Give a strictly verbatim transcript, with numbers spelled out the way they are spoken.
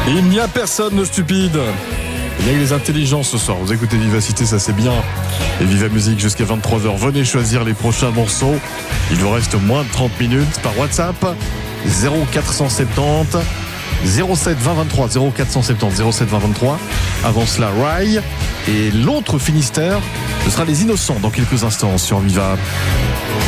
Il n'y a personne de stupide. Il y a les intelligents ce soir. Vous écoutez Vivacité, ça c'est bien. Et Viva Musique jusqu'à vingt-trois heures. Venez choisir les prochains morceaux. Il vous reste moins de trente minutes par WhatsApp. zéro quatre cent soixante-dix zéro sept vingt vingt-trois. zéro quatre cent soixante-dix zéro sept vingt vingt-trois. Avant cela, Rai. Et l'autre Finistère, ce sera les Innocents dans quelques instants sur Viva.